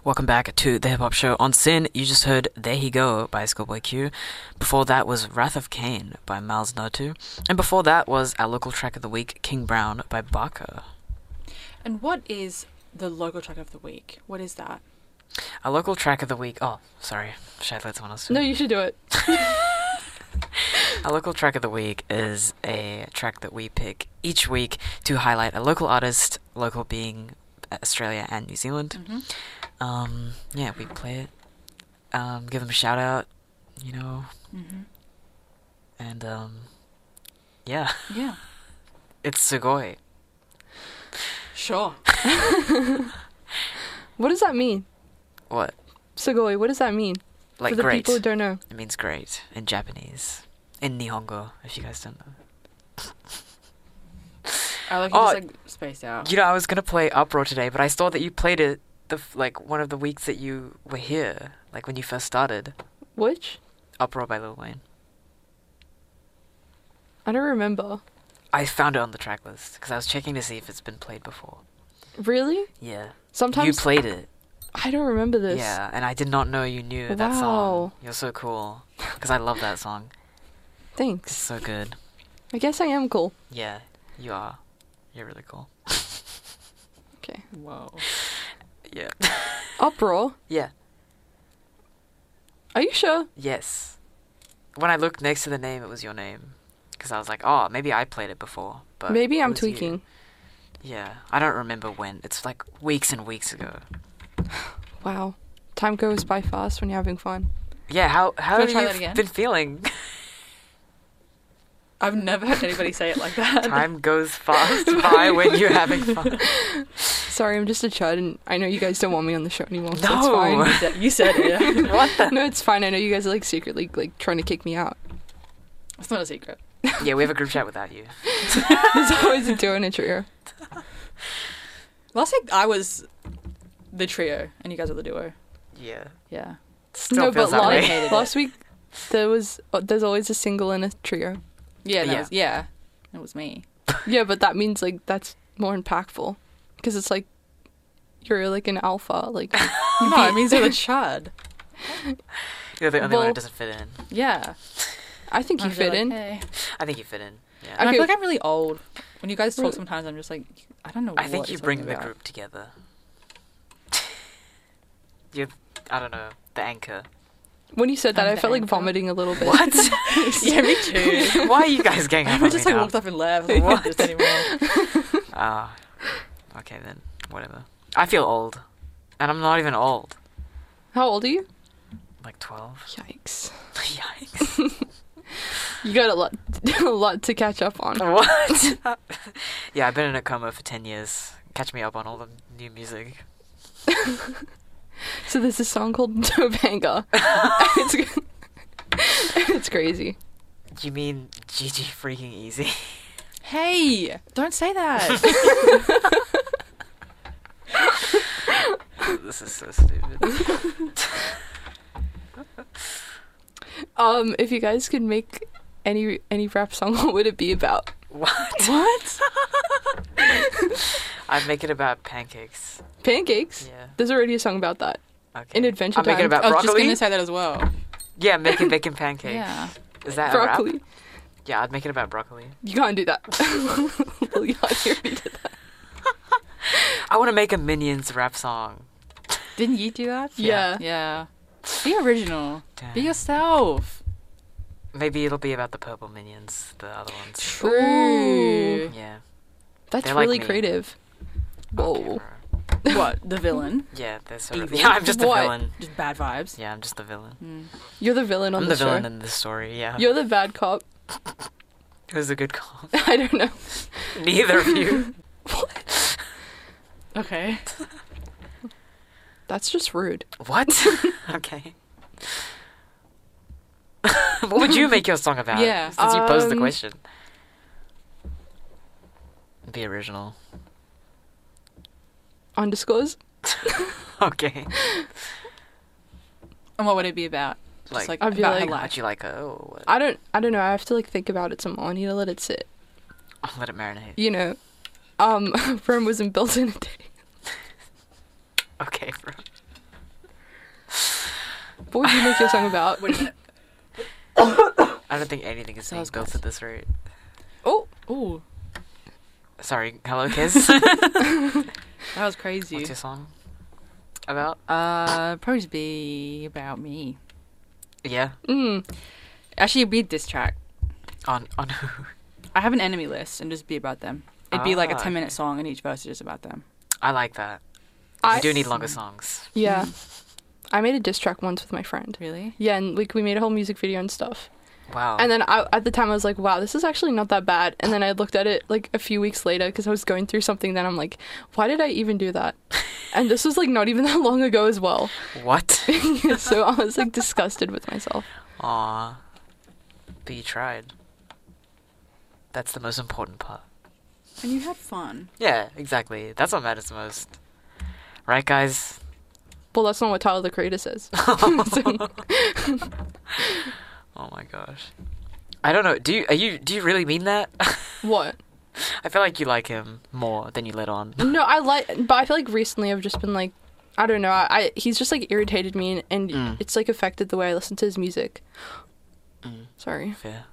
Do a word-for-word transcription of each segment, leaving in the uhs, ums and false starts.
Welcome back to the Hip Hop Show on Sin. You just heard There He Go by Schoolboy Q. Before that was Wrath of Cain by Miles Natu. And before that was our local track of the week, King Brown by Barker. And what is the local track of the week? What is that? Our local track of the week... Oh, sorry. Should I let someone else do it? No, you should do it. Our local track of the week is a track that we pick each week to highlight a local artist, local being Australia and New Zealand. Mm-hmm. Um, yeah, we play it, um, give them a shout out, you know, Mm-hmm. and, um, yeah, Yeah. it's Sugoi. Sure. What does that mean? What? Sugoi, what does that mean? Like For the great. people who don't know. It means great in Japanese. In Nihongo, if you guys don't know. I like you Oh, just like spaced out. You know, I was gonna play Uproar today, but I saw that you played it the f- like one of the weeks that you were here, like when you first started. Which? Uproar by Lil Wayne. I don't remember. I found it on the track list because I was checking to see if it's been played before. Really? Yeah. Sometimes You played it. I don't remember this. Yeah, and I did not know you knew that song. Wow. You're so cool. Because I love that song. It's Thanks. so good. I guess I am cool. Yeah, you are. You're really cool. Okay. Whoa. Yeah. Uproar? Yeah. Are you sure? Yes. When I looked next to the name, it was your name. Because I was like, oh, maybe I played it before. But Maybe it I'm was you. tweaking. Yeah. I don't remember when. It's like weeks and weeks ago. Wow. Time goes by fast when you're having fun. Yeah, how, how Can have I try you that again? been feeling? I've never heard anybody say it like that. Time goes fast by when you're having fun. Sorry, I'm just a chud, and I know you guys don't want me on the show anymore. So No. it's fine. You said- You said it. What the? No, it's fine. I know you guys are like secretly like trying to kick me out. It's not a secret. Yeah, we have a group chat without you. There's always a duo and a trio. Last week I was the trio and you guys were the duo. Yeah. Yeah. Still no, feels but that last, way. hated it. last week there was uh, there's always a single and a trio. Yeah. That Yeah. Was, yeah. It was me. Yeah, but that means like that's more impactful because it's like you're like an alpha. Like No, it means you're the chud. You're the only one Well- who doesn't fit in. Yeah. I think you I'm just fit like, in. hey. I think you fit in. Yeah. And I Okay. feel like I'm really old. When you guys talk Really? sometimes, I'm just like, I don't know I what think you you're bring talking the about. group together. You're, I don't know, the anchor. When you said that, I'm I the felt like anchor. vomiting a little bit. What? Yeah, me too. Why are you guys getting up I on just me like now? walked up and left. I What? can't do this anymore. Ah, okay then. Whatever. I feel old. And I'm not even old. How old are you? Like twelve. Yikes! Yikes. You got a lot, a lot to catch up on. What? Yeah, I've been in a coma for ten years. Catch me up on all the new music. So there's this song called Topanga. it's, it's crazy. You mean G G freaking easy? Hey, don't say that. This is so stupid. Um, if you guys could make any any rap song, what would it be about? What? What? I'd make it about pancakes. Pancakes? Yeah. There's already a song about that. Okay. In Adventure I'll make it Time. about I was just broccoli. gonna say that as well. Yeah, making bacon pancakes. Yeah. Is that a rap? Broccoli. Yeah, I'd make it about broccoli. You can't do that. Lil Yachty already did that. I want to make a Minions rap song. Didn't you do that? Yeah. Yeah. Be original. Be Damn. yourself. Maybe it'll be about the purple Minions, the other ones. True. Yeah. That's They're like really me. creative. Whoa. Okay, bro. What? The villain? Yeah, they're sort of. Evil. Yeah, I'm just the What? villain. Just bad vibes. Yeah, I'm just the villain. Mm. You're the villain on I'm the, the show. villain in this story. Yeah. You're the bad cop. Who's a good cop? I don't know. Neither of you. What? Okay. That's just rude. What? Okay. What would you make your song about? Yeah. Since you posed the Um, question. Be original. Undisclosed? Okay. And what would it be about? Like, Just like I'd be about like- her life. how'd you like her? Oh, what? I don't I don't know. I have to like think about it some more. I need to let it sit. I'll let it marinate. You know. Um Rome wasn't built in a day. Okay, bro. What would you make your song about? Wait a minute. I don't think anything is being Sounds built nice. at this rate. Oh, Ooh, Sorry, hello, Kiss. that was crazy. What's your song about? Uh, probably just be about me. Yeah, mm. Actually, it'd be a diss track. on on who? I have an enemy list and just be about them. It'd be like a Ah, ten minute okay. song and each verse is just about them. I like that. I You do need longer songs. Yeah, I made a diss track once with my friend. Really? Yeah, and like we made a whole music video and stuff. Wow. And then I, at the time I was like, wow, this is actually not that bad. And then I looked at it like a few weeks later because I was going through something. Then I'm like, why did I even do that? And this was like not even that long ago as well. What? So I was like disgusted with myself. Aw. But you tried. That's the most important part. And you had fun. Yeah, exactly. That's what matters most. Right, guys? Well, that's not what Tyler the Creator says. Oh my gosh. I don't know. Do you are you do you really mean that? What? I feel like you like him more than you let on. No, I like, but I feel like recently I've just been like, I don't know. I, I he's just like irritated me, and, and Mm. it's like affected the way I listen to his music. Mm, Sorry. fair.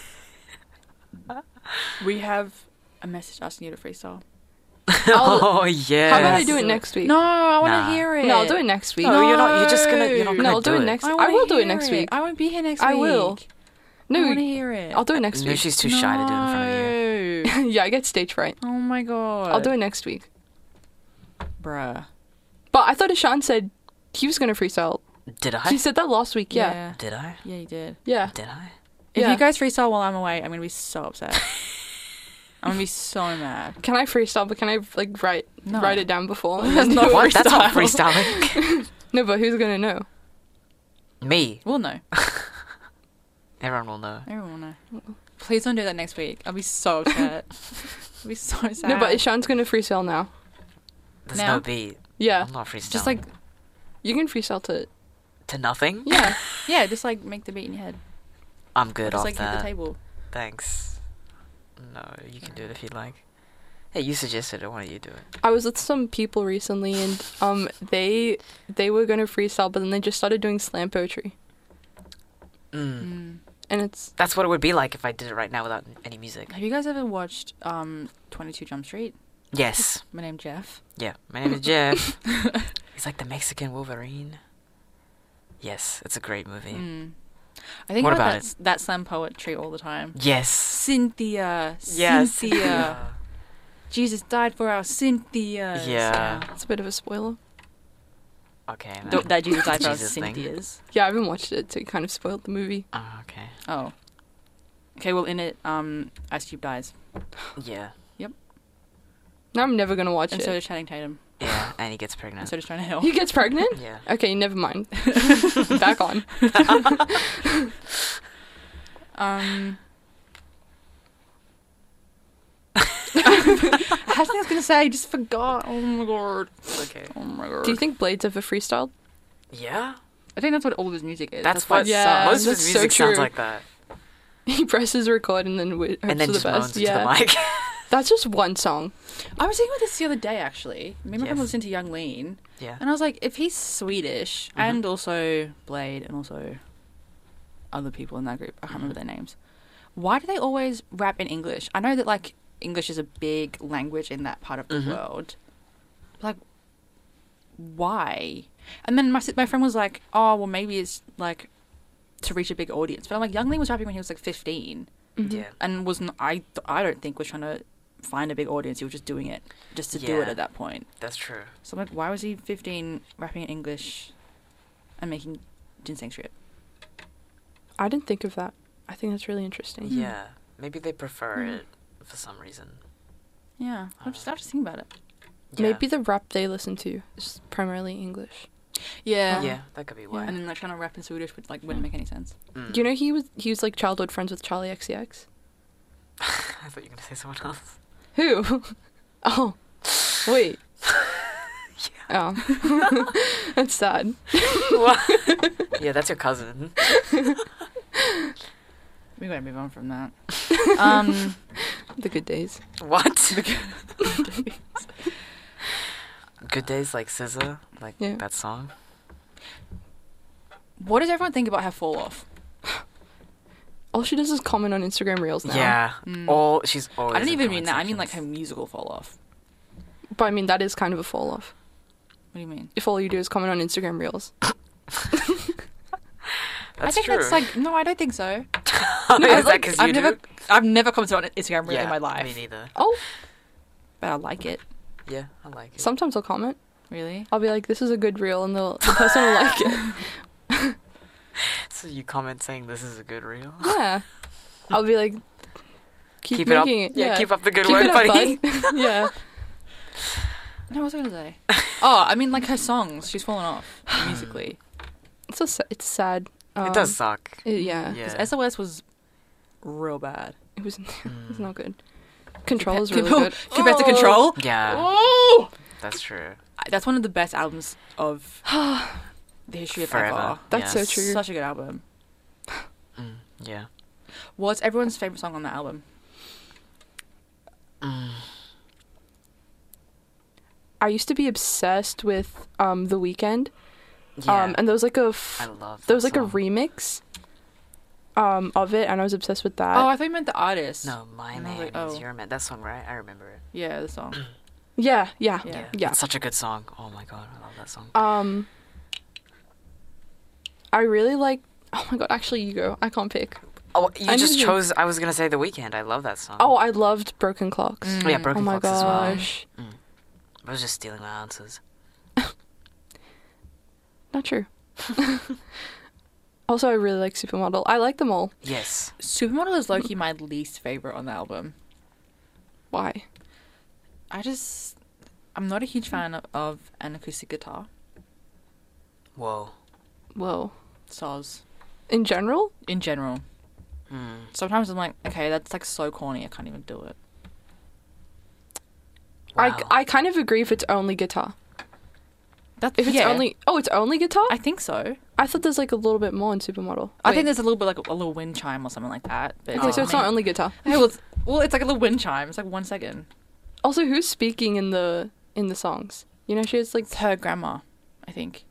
We have a message asking you to freestyle. Oh yeah. How about I do it next week? No, I want to Nah. hear it. No, I'll do it next week. No, you're not. You're just gonna. You're not No. gonna No, I'll do it next. I, I, wanna will do it hear next week. I won't be here next I week. will. I want to No, hear it. I'll do it next No, week. she's too shy to do it in front of you. No. Yeah, I get stage fright. Oh my god. I'll do it next week. Bruh. But I thought Ishan said he was gonna freestyle. Did I? He said that last week. Yeah, Yeah. Did I? Yeah, you did. yeah. Did I? If Yeah. you guys freestyle while I'm away, I'm gonna be so upset. I'm gonna be so mad. Can I freestyle? But can I like write No. write it down before? There's no What? That's not freestyle. freestyling. No, but who's gonna know? Me. We'll know. Everyone will know. Everyone will know. Please don't do that next week. I'll be so upset. I'll be so sad. No, but Ishan's gonna freestyle now. There's Now? no beat. Yeah, I'm not freestyling. just like, you can freestyle to. to nothing. Yeah, yeah, just like make the beat in your head. I'm good just off like hit the that. table. Thanks. No, you can do it if you like. Hey, you suggested it. Why don't you do it? I was with some people recently, and um, they they were gonna freestyle, but then they just started doing slam poetry, Mm. Mm. and it's That's what it would be like if I did it right now without any music. Have you guys ever watched um twenty-two Jump Street? Yes. My name's Jeff. Yeah. My name is Jeff. He's like the Mexican Wolverine. Yes, it's a great movie. Mm. I think What about, about that, that slam poetry all the time. Yes. Cynthia, Yes. Cynthia. Jesus died for our Cynthias. Yeah. it's a bit of a spoiler. Okay. Man. Th- that Jesus died for our Jesus thing. Cynthias. Yeah, I haven't watched it, so it kind of spoiled the movie. Oh, okay. Oh. Okay, well, in it, um, Ice Cube dies. Yeah. Now I'm never gonna watch And it. so does Channing Tatum. Yeah. And he gets And pregnant. so does Jonah Hill. He gets pregnant? Yeah. Okay, never mind. Back on. Um. I had something I was gonna say, I just forgot. Oh my god. Okay. Oh my god. Do you think Blades ever freestyled? Yeah. I think that's what all of his music is. That's why what. it Yeah, sucks. Most of that's his so music sounds true. like that. He presses record and then wi- hopes And then for the just moans best. into Yeah, the mic. that's just one song. I was thinking about this the other day, actually. Me and my friend Yes. listened to Young Lean, Yeah. and I was like, if he's Swedish, Mhm. and also Blade, and also other people in that group, I can't remember their names, why do they always rap in English? I know that, like, English is a big language in that part of the Mhm. world. Like, why? And then my si- my friend was like, oh, well, maybe it's, like, to reach a big audience. But I'm like, Young Lean was rapping when he was, like, fifteen, Mhm. Yeah. and was n- I, I don't think was trying to find a big audience. He was just doing it just to do it Yeah. at that point. That's true. So I'm like, why was he fifteen rapping in English and making ginseng strip? I didn't think of that. I think that's really interesting. Yeah. Maybe they prefer Mhm. it for some reason. Yeah, I'm just, I'm just thinking about it. Yeah. Maybe the rap they listen to is primarily English. Yeah. Yeah, that could be why. And then like trying to rap in Swedish would like wouldn't make any sense. Mm. Do you know he was he was like childhood friends with Charlie X C X? I thought you were gonna say someone else. Who? Oh, wait. Oh, that's sad. What? Yeah, that's your cousin. We gotta move on from that. um, The good days. What? Good days like S Z A, like Yeah. that song. What does everyone think about her fall off? All she does is comment on Instagram Reels now. Yeah. Mm. All she's always. I don't in even comment mean that. I mean like her sections. musical fall off. But I mean, that is kind of a fall off. What do you mean? If all you do is comment on Instagram Reels. I That's think true. that's like no, I don't think so. Oh, No, is that like, 'cause I've you never, do? I've never commented on an Instagram reel Yeah, in my life, me neither. Oh, but I like it. Yeah, I like it. sometimes I'll comment. Really? I'll be like, this is a good reel, and the, the person will like it. So you comment saying this is a good reel? Yeah. I'll be like, keep, Keep it up. making it. Yeah, keep up the good Keep work, it up, buddy. bud. Yeah. No, what was I gonna say? Oh, I mean like her songs. She's fallen off musically. It's so sa- it's sad. Um, It does suck. it- yeah. Yeah. S O S was real bad. It was. It was Mm. not good. Control is Compa- really compa- good. Compared to Oh. Control, Yeah, oh, that's true. that's one of the best albums of the history of Forever. ever. That's Yes. so true. Such a good album. Mm, yeah. What's everyone's favorite song on that album? Mm. I used to be obsessed with um The Weeknd. Yeah. Um, and there was like a f- I love. there was that like a song. remix um of it, and I was obsessed with that. oh, I thought you meant the artist. No, my And I was man like, oh. is your man. That song, right? I remember it. Yeah, the song. yeah, yeah, Yeah. Yeah. yeah. It's such a good song. Oh my god, I love that song. Um, I really like. Oh my god, actually, you go. I can't pick. Oh, you I just knew you- chose. I was gonna say The Weeknd. I love that song. Oh, I loved Broken Clocks. Mm. Oh, yeah, Broken Oh my Clocks as well. gosh, I was just stealing my answers. not true. Also, I really like Supermodel. I like them all. Yes. Supermodel is low-key my least favorite on the album. Why? I just, I'm not a huge fan of, of an acoustic guitar. Whoa. Whoa. Soz. In general, In general. Mm. Sometimes I'm like, okay, that's like so corny, I can't even do it. Wow. I I kind of agree if it's only guitar. That's, If it's yeah, only oh, it's only guitar. I think so. I thought there's like a little bit more in Supermodel. I Wait. think there's a little bit like a, a little wind chime or something like that. But Okay, so Oh. it's not only guitar. Okay, well, it's, well, it's like a little wind chime. It's like one second. Also, who's speaking in the in the songs? You know, she has like It's her grandma, I think.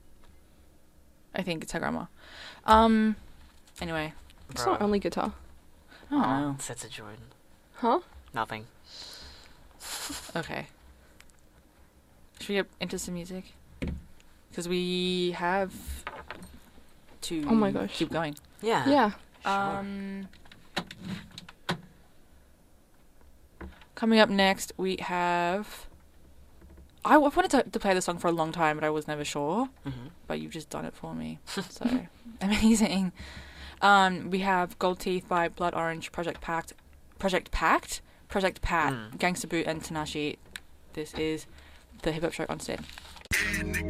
I think it's her grandma. Um. Anyway, it's Bro. not only guitar, I don't Aw, know. Sets of Jordan. huh? Nothing. Okay. Should we get into some music? Because we have to. Oh my gosh. Keep going. Yeah. Yeah. Sure. Um. Coming up next, we have. I w- wanted to, to play the song for a long time, but I was never sure. Mm-hmm. But you've just done it for me. So amazing. Um, we have Gold Teeth by Blood Orange, Project Pact, Project Pact, Project Pat, Mm. Gangsta Boot, and Tanashi. This is the Hip Hop Show on Stan.